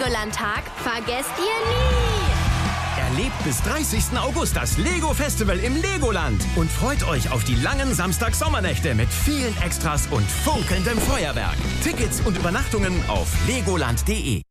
Legoland-Tag vergesst ihr nie. Erlebt bis 30. August das Lego Festival im Legoland und freut euch auf die langen Samstag-Sommernächte mit vielen Extras und funkelndem Feuerwerk. Tickets und Übernachtungen auf legoland.de.